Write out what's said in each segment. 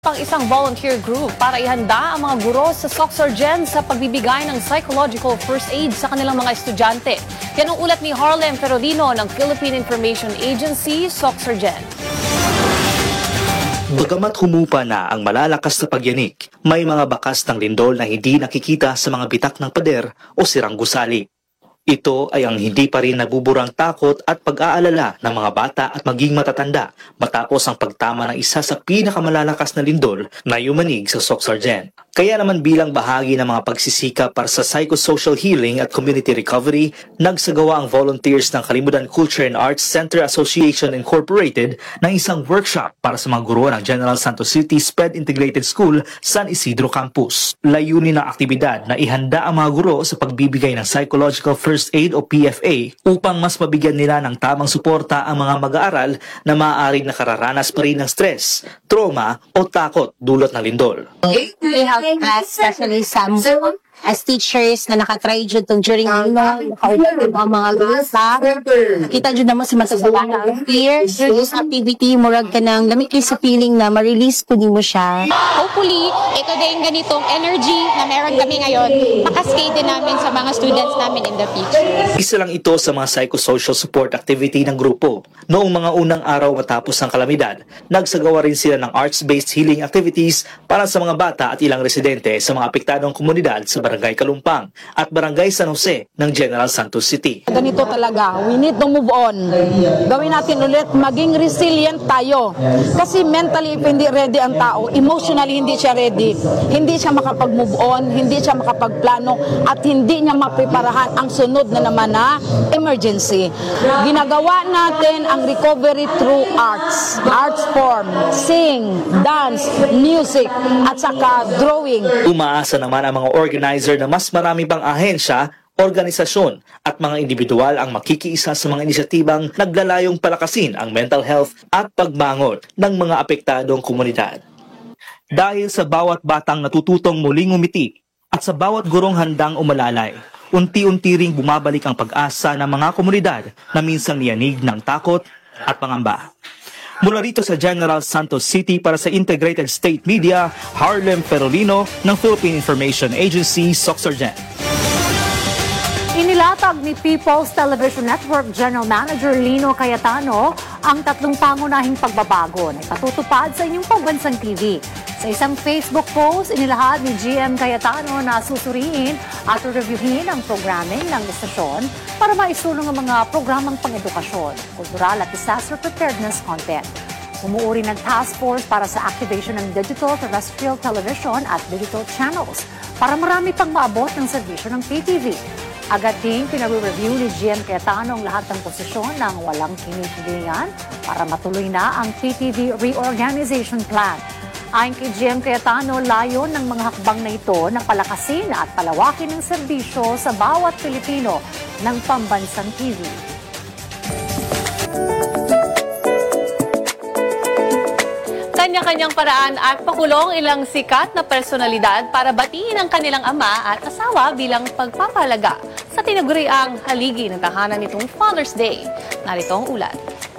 Pang isang volunteer group para ihanda ang mga guro sa Soxorgen sa pagbibigay ng psychological first aid sa kanilang mga estudyante. Yan ang ulat ni Harlem Ferolino ng Philippine Information Agency, Soxorgen. Bagamat humupa na ang malalakas na pagyanik, may mga bakas ng lindol na hindi nakikita sa mga bitak ng pader o sirang gusali. Ito ay ang hindi pa rin nabuburang takot at pag-aalala ng mga bata at maging matatanda matapos ang pagtama ng isa sa pinakamalalakas na lindol na yumanig sa Soxorgen. Kaya naman bilang bahagi ng mga pagsisikap para sa psychosocial healing at community recovery, nagsagawa ang volunteers ng Kalimudan Culture and Arts Center Association Incorporated ng isang workshop para sa mga guro ng General Santos City SPED Integrated School San Isidro Campus. Layunin ng aktibidad na ihanda ang mga guro sa pagbibigay ng psychological first aid o PFA upang mas mabigyan nila ng tamang suporta ang mga mag-aaral na maaaring nakararanas pa rin ng stress, trauma o takot dulot ng lindol. We have especially some as teachers na nakatry dyan itong during ang mga basa. Kita dyan naman sa masasala ng fear. This activity, murag ka ng lamig sa feeling na ma-release ko mo siya. Hopefully, ito din ganitong energy na meron kami ngayon, makaskade din namin sa mga students namin in the future. Isa lang ito sa mga psychosocial support activity ng grupo. Noong mga unang araw matapos ang kalamidad, nagsagawa rin sila ng arts-based healing activities para sa mga bata at ilang residente sa mga apektadong komunidad sa Barangay Kalumpang at Barangay San Jose ng General Santos City. Ganito talaga, we need to move on. Gawin natin ulit, maging resilient tayo. Kasi mentally, if hindi ready ang tao, emotionally hindi siya ready. Hindi siya makapag-move on, hindi siya makapagplano, at hindi niya mapiparahan ang sunod na naman na emergency. Ginagawa natin ang recovery through arts form, sing, dance, music, at saka drawing. Umaasa naman ang mga organizer na mas marami pang ahensya, organisasyon at mga individual ang makikiisa sa mga inisyatibang naglalayong palakasin ang mental health at pagbangon ng mga apektadong komunidad. Dahil sa bawat batang natututong muling umiti at sa bawat gurong handang umalalay, unti-unti ring bumabalik ang pag-asa ng mga komunidad na minsang niyanig ng takot at pangamba. Mula rito sa General Santos City para sa Integrated State Media, Harlem Ferolino ng Philippine Information Agency, Soxorgen. Inilatag ni People's Television Network General Manager Lino Cayetano ang 3 pangunahing pagbabago na ipatutupad sa inyong pambansang TV. Sa isang Facebook post, inilahad ni GM Cayetano na susuriin at reviewin ang programming ng istasyon para maisulong ang mga programang pang-edukasyon, kultural at disaster preparedness content. Umuuri ng task force para sa activation ng digital terrestrial television at digital channels para marami pang maabot ng serbisyo ng PTV. Agad din pinare-review ni GM Cayetano ang lahat ng posisyon ng walang kinikilingan para matuloy na ang PTV reorganization plan. Ayon kay GM Cayetano, layon ng mga hakbang na ito na palakasin at palawakin ng serbisyo sa bawat Pilipino ng pambansang TV. Kanya-kanyang paraan at pakulong ilang sikat na personalidad para batiin ang kanilang ama at asawa bilang pagpapalaga sa tinaguriang haligi ng tahanan nitong Father's Day. Narito ang ulat.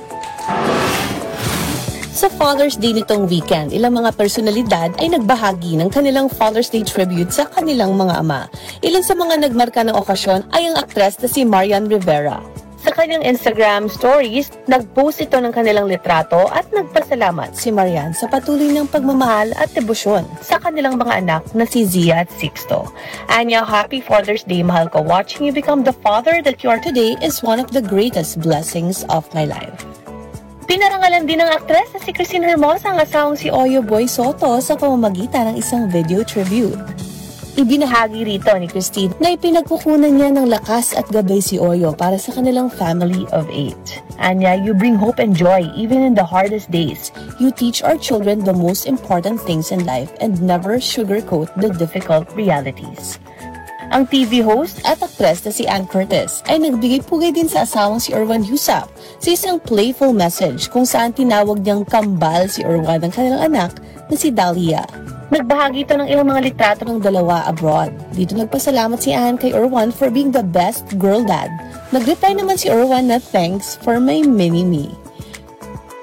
Sa Father's Day nitong weekend, ilang mga personalidad ay nagbahagi ng kanilang Father's Day tribute sa kanilang mga ama. Ilan sa mga nagmarka ng okasyon ay ang aktres na si Marian Rivera. Sa kanyang Instagram stories, nag-post ito ng kanilang litrato at nagpasalamat si Marian sa patuloy ng pagmamahal at debosyon sa kanilang mga anak na si Zia at Sixto. Anya, happy Father's Day, mahal ko. Watching you become the father that you are today is one of the greatest blessings of my life. Pinarangalan din ng aktres na si Christine Hermosa ang asawang si Oyo Boy Soto sa pamamagitan ng isang video tribute. Ibinahagi rito ni Christine na ipinagkukunan niya ng lakas at gabay si Oyo para sa kanilang family of 8. Anya, you bring hope and joy even in the hardest days. You teach our children the most important things in life and never sugarcoat the difficult realities. Ang TV host at aktres na si Ann Curtis ay nagbigay-pugay din sa asawang si Erwan Yusap sa isang playful message kung saan tinawag niyang kambal si Erwan ng kanilang anak na si Dahlia. Nagbahagi ito ng ilang mga litrato ng dalawa abroad. Dito nagpasalamat si Ann kay Erwan for being the best girl dad. Nag-reply naman si Erwan na thanks for my mini-me.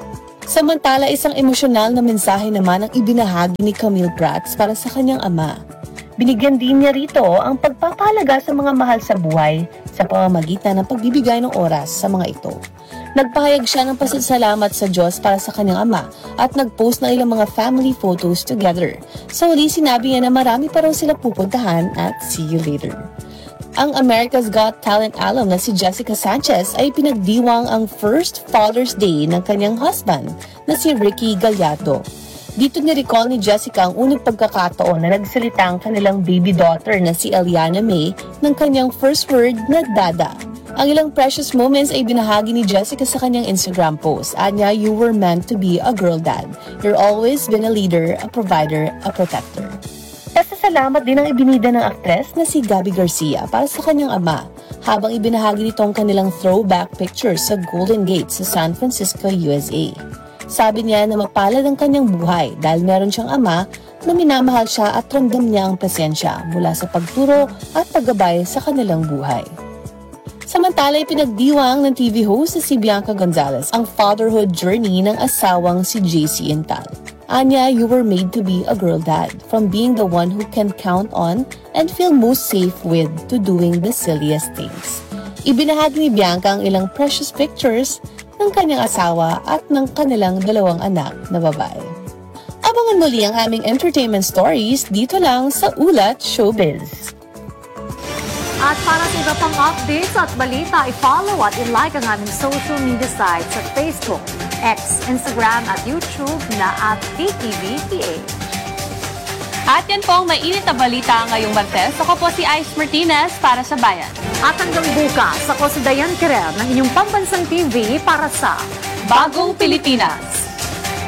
Samantala, isang emosyonal na mensahe naman ang ibinahagi ni Camille Prats para sa kanyang ama. Binigyan din niya rito ang pagpapahalaga sa mga mahal sa buhay sa pamamagitan ng pagbibigay ng oras sa mga ito. Nagpahayag siya ng pasasalamat sa Diyos para sa kanyang ama at nagpost ng ilang mga family photos together. Sa huli, sinabi niya na marami pa raw sila pupuntahan at see you later. Ang America's Got Talent alum na si Jessica Sanchez ay pinagdiwang ang first Father's Day ng kanyang husband na si Ricky Gallardo. Dito ni-recall ni Jessica ang unang pagkakataon na nagsalita ang kanilang baby daughter na si Eliana May ng kanyang first word na Dada. Ang ilang precious moments ay binahagi ni Jessica sa kanyang Instagram post. Anya, you were meant to be a girl dad. You're always been a leader, a provider, a protector. Pasasalamat din ang ibinida ng aktres na si Gabby Garcia para sa kanyang ama habang ibinahagi nito ang kanilang throwback pictures sa Golden Gate sa San Francisco, USA. Sabi niya na mapalad ang kanyang buhay dahil meron siyang ama na minamahal siya at ramdam niya ang presensya mula sa pagturo at paggabay sa kanilang buhay. Samantala, pinagdiwang ng TV host na si Bianca Gonzalez ang fatherhood journey ng asawang si JC Intal. Anya, you were made to be a girl dad, from being the one who can count on and feel most safe with to doing the silliest things. Ibinahagi ni Bianca ang ilang precious pictures ng kanyang asawa at ng kanilang dalawang anak na babae. Abangan muli ang aming entertainment stories dito lang sa Ulat Showbiz. At para sa iba pang updates at balita, i-follow at i-like ang aming social media sites sa Facebook, X, Instagram at YouTube na @PTV-PH. At yan po ang mainit na balita ngayong Martes. Ako po si Ice Martinez para sa Bayan. At hanggang bukas, ako si Dayan Quirel ng inyong pambansang TV para sa Bagong Pilipinas.